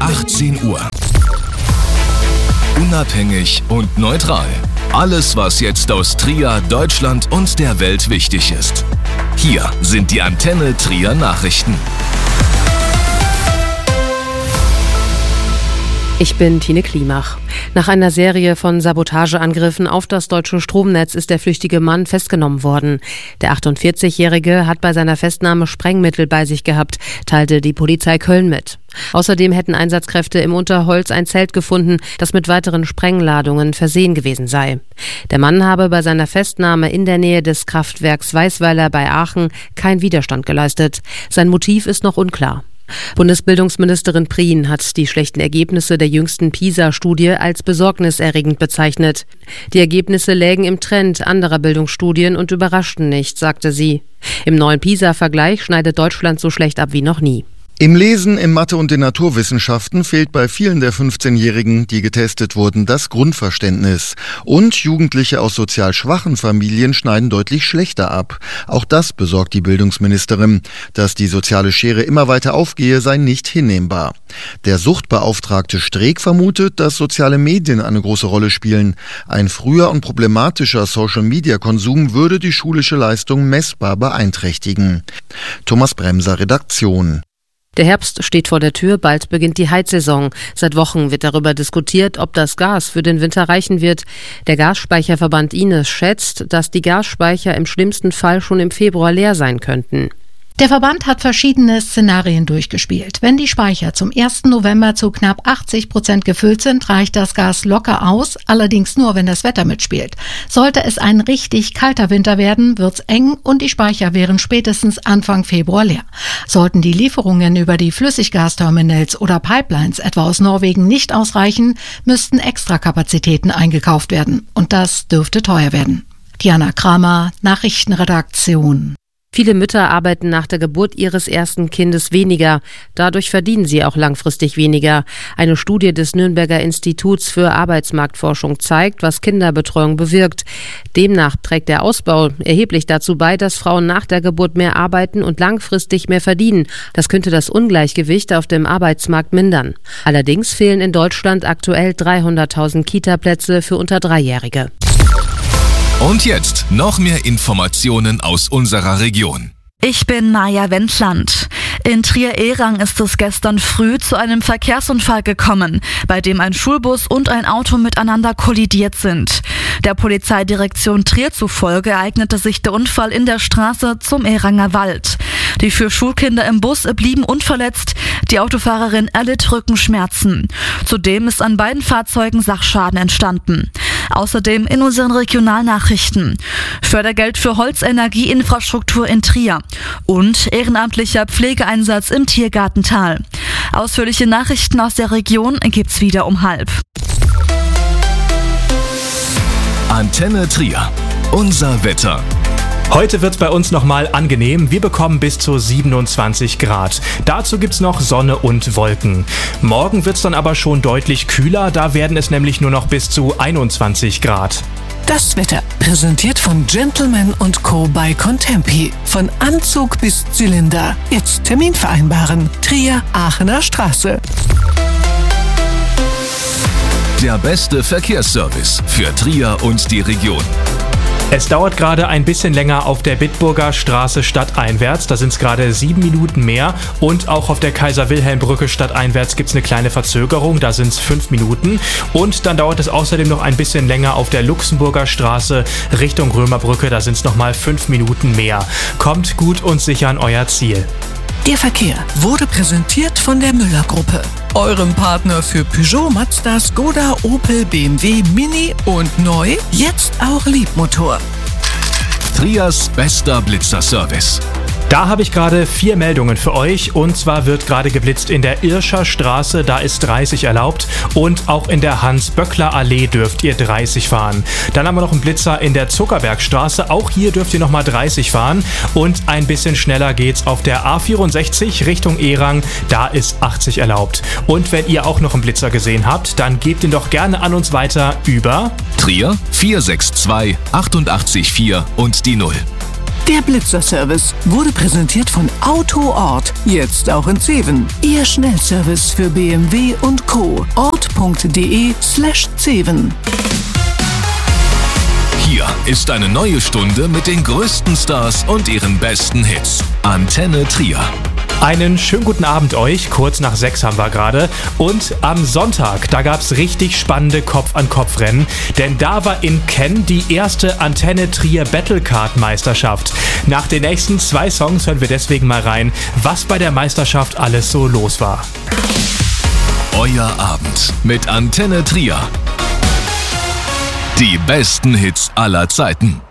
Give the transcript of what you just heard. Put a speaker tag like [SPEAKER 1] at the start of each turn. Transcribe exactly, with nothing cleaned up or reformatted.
[SPEAKER 1] achtzehn Uhr. Unabhängig und neutral. Alles, was jetzt aus Trier, Deutschland und der Welt wichtig ist. Hier sind die Antenne Trier Nachrichten.
[SPEAKER 2] Ich bin Tine Klimach. Nach einer Serie von Sabotageangriffen auf das deutsche Stromnetz ist der flüchtige Mann festgenommen worden. Der achtundvierzigjährige hat bei seiner Festnahme Sprengmittel bei sich gehabt, teilte die Polizei Köln mit. Außerdem hätten Einsatzkräfte im Unterholz ein Zelt gefunden, das mit weiteren Sprengladungen versehen gewesen sei. Der Mann habe bei seiner Festnahme in der Nähe des Kraftwerks Weißweiler bei Aachen keinen Widerstand geleistet. Sein Motiv ist noch unklar. Bundesbildungsministerin Prien hat die schlechten Ergebnisse der jüngsten PISA-Studie als besorgniserregend bezeichnet. Die Ergebnisse lägen im Trend anderer Bildungsstudien und überraschten nicht, sagte sie. Im neuen PISA-Vergleich schneidet Deutschland so schlecht ab wie noch nie.
[SPEAKER 3] Im Lesen, in Mathe und den Naturwissenschaften fehlt bei vielen der fünfzehnjährigen, die getestet wurden, das Grundverständnis. Und Jugendliche aus sozial schwachen Familien schneiden deutlich schlechter ab. Auch das besorgt die Bildungsministerin. Dass die soziale Schere immer weiter aufgehe, sei nicht hinnehmbar. Der Suchtbeauftragte Streeck vermutet, dass soziale Medien eine große Rolle spielen. Ein früher und problematischer Social-Media-Konsum würde die schulische Leistung messbar beeinträchtigen. Thomas Bremser, Redaktion.
[SPEAKER 2] Der Herbst steht vor der Tür, bald beginnt die Heizsaison. Seit Wochen wird darüber diskutiert, ob das Gas für den Winter reichen wird. Der Gasspeicherverband Ines schätzt, dass die Gasspeicher im schlimmsten Fall schon im Februar leer sein könnten.
[SPEAKER 4] Der Verband hat verschiedene Szenarien durchgespielt. Wenn die Speicher zum ersten November zu knapp achtzig Prozent gefüllt sind, reicht das Gas locker aus, allerdings nur, wenn das Wetter mitspielt. Sollte es ein richtig kalter Winter werden, wird's eng und die Speicher wären spätestens Anfang Februar leer. Sollten die Lieferungen über die Flüssiggasterminals oder Pipelines etwa aus Norwegen nicht ausreichen, müssten Extrakapazitäten eingekauft werden. Und das dürfte teuer werden. Diana Kramer, Nachrichtenredaktion.
[SPEAKER 2] Viele Mütter arbeiten nach der Geburt ihres ersten Kindes weniger. Dadurch verdienen sie auch langfristig weniger. Eine Studie des Nürnberger Instituts für Arbeitsmarktforschung zeigt, was Kinderbetreuung bewirkt. Demnach trägt der Ausbau erheblich dazu bei, dass Frauen nach der Geburt mehr arbeiten und langfristig mehr verdienen. Das könnte das Ungleichgewicht auf dem Arbeitsmarkt mindern. Allerdings fehlen in Deutschland aktuell dreihunderttausend Kita-Plätze für unter Dreijährige.
[SPEAKER 1] Und jetzt noch mehr Informationen aus unserer Region.
[SPEAKER 5] Ich bin Maja Wendland. In Trier-Ehrang ist es gestern früh zu einem Verkehrsunfall gekommen, bei dem ein Schulbus und ein Auto miteinander kollidiert sind. Der Polizeidirektion Trier zufolge ereignete sich der Unfall in der Straße zum Ehranger Wald. Die vier Schulkinder im Bus blieben unverletzt, die Autofahrerin erlitt Rückenschmerzen. Zudem ist an beiden Fahrzeugen Sachschaden entstanden. Außerdem in unseren Regionalnachrichten: Fördergeld für Holzenergieinfrastruktur in Trier und ehrenamtlicher Pflegeeinsatz im Tiergartental. Ausführliche Nachrichten aus der Region gibt's wieder um halb.
[SPEAKER 1] Antenne Trier. Unser Wetter.
[SPEAKER 6] Heute wird es bei uns nochmal angenehm. Wir bekommen bis zu siebenundzwanzig Grad. Dazu gibt's noch Sonne und Wolken. Morgen wird's dann aber schon deutlich kühler. Da werden es nämlich nur noch bis zu einundzwanzig Grad.
[SPEAKER 7] Das Wetter präsentiert von Gentleman und Co. bei Contempi. Von Anzug bis Zylinder. Jetzt Termin vereinbaren. Trier, Aachener Straße.
[SPEAKER 1] Der beste Verkehrsservice für Trier und die Region.
[SPEAKER 6] Es dauert gerade ein bisschen länger auf der Bitburger Straße stadteinwärts. Da sind es gerade sieben Minuten mehr. Und auch auf der Kaiser-Wilhelm-Brücke stadteinwärts gibt es eine kleine Verzögerung. Da sind es fünf Minuten. Und dann dauert es außerdem noch ein bisschen länger auf der Luxemburger Straße Richtung Römerbrücke. Da sind es nochmal fünf Minuten mehr. Kommt gut und sicher an euer Ziel.
[SPEAKER 7] Der Verkehr wurde präsentiert von der Müller-Gruppe, eurem Partner für Peugeot, Mazda, Skoda, Opel, B M W, Mini und neu, jetzt auch Liebmotor.
[SPEAKER 1] Triers bester Blitzerservice.
[SPEAKER 6] Da habe ich gerade vier Meldungen für euch. Und zwar wird gerade geblitzt in der Irscher Straße, da ist dreißig erlaubt. Und auch in der Hans-Böckler-Allee dürft ihr dreißig fahren. Dann haben wir noch einen Blitzer in der Zuckerbergstraße. Auch hier dürft ihr nochmal dreißig fahren. Und ein bisschen schneller geht's auf der A vierundsechzig Richtung Ehrang. Da ist achtzig erlaubt. Und wenn ihr auch noch einen Blitzer gesehen habt, dann gebt ihn doch gerne an uns weiter über
[SPEAKER 1] Trier vier sechs zwei acht acht vier und die null.
[SPEAKER 7] Der Blitzerservice wurde präsentiert von Autoort, jetzt auch in Zeven. Ihr Schnellservice für B M W und Co. ort.de slash Zeven.
[SPEAKER 1] Hier ist eine neue Stunde mit den größten Stars und ihren besten Hits. Antenne Trier.
[SPEAKER 6] Einen schönen guten Abend euch, kurz nach sechs haben wir gerade. Und am Sonntag, da gab's richtig spannende Kopf-an-Kopf-Rennen, denn da war in Cannes die erste Antenne Trier Battlecard-Meisterschaft. Nach den nächsten zwei Songs hören wir deswegen mal rein, was bei der Meisterschaft alles so los war.
[SPEAKER 1] Euer Abend mit Antenne Trier. Die besten Hits aller Zeiten.